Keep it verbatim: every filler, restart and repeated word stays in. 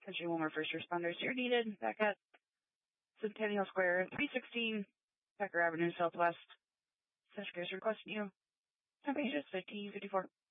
Country one more first responders. You're needed back at Centennial Square, three sixteen Pecker Avenue Southwest. Such cares requesting you. Temperature is fifteen fifty-four.